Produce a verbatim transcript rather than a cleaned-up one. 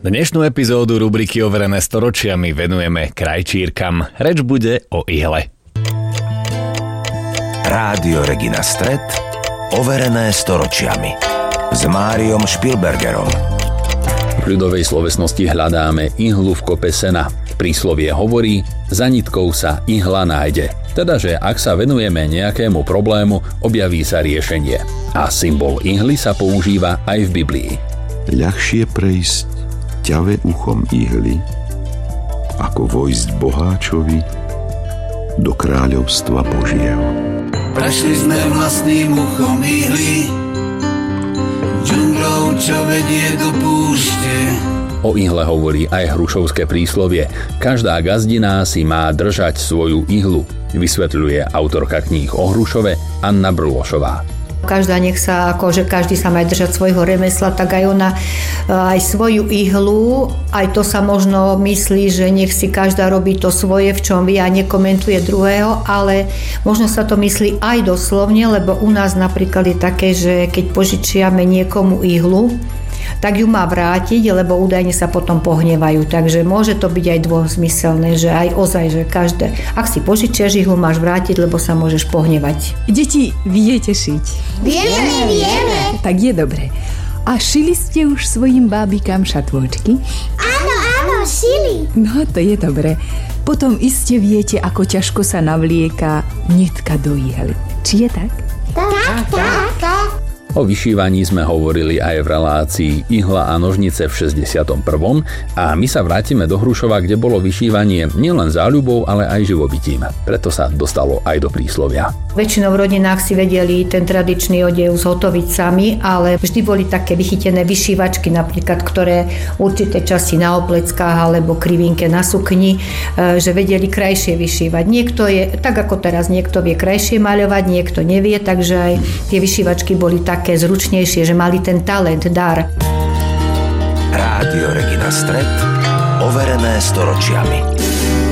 Dnešnú epizódu rubriky Overené storočiami venujeme krajčírkam. Reč bude o ihle. Rádio Regina Stret, overené storočiami. S Máriom Špilbergerom. V ľudovej slovesnosti hľadáme ihlu v kope sena. Príslovie hovorí, za nitkou sa ihla nájde. Teda, že ak sa venujeme nejakému problému, objaví sa riešenie. A symbol ihly sa používa aj v Biblii. Ľahšie prejsť ťave uchom ihly, ako vojsť boháčovi do kráľovstva Božieho. Prešli sme vlastným uchom ihly, džunglou, čo vedie do púšte. O ihle hovorí aj hrušovské príslovie. Každá gazdina si má držať svoju ihlu, vysvetľuje autorka kníh o Hrušove Anna Brlošová. Každá nech sa, akože každý sa má držať svojho remesla, tak aj ona aj svoju ihlu, aj to sa možno myslí, že nech si každá robí to svoje, v čom vie a nekomentuje druhého, ale možno sa to myslí aj doslovne, lebo u nás napríklad je také, že keď požičiame niekomu ihlu, tak ju má vrátiť, lebo údajne sa potom pohnevajú. Takže môže to byť aj dvojzmyselné, že aj ozaj, že každé. Ak si požičiaš ihlu, máš vrátiť, lebo sa môžeš pohnevať. Deti, viete šiť? Vieme, vieme. Tak je dobre. A šili ste už svojim bábikám šatôčky? Áno, áno, šili. No, to je dobre. Potom iste viete, ako ťažko sa navlieka nitka do ihly. Či je tak? Tak, tak, tak. tak. O vyšívaní sme hovorili aj v relácii Ihla a nožnice v šesťdesiatom prvom a my sa vrátime do Hrušova, kde bolo vyšívanie nielen záľubou, ale aj živobytím. Preto sa dostalo aj do príslovia. Väčšinou v rodinách si vedeli ten tradičný odev zhotoviť sami, ale vždy boli také vychytené vyšívačky, napríklad, ktoré určité časti na opleckách alebo krivinke na sukni, že vedeli krajšie vyšívať. Niekto je, tak ako teraz, niekto vie krajšie maľovať, niekto nevie, takže aj tie vyšívačky boli také zručnejšie, že mali ten talent, dar. Rádio Regina Stret, overené storočiami.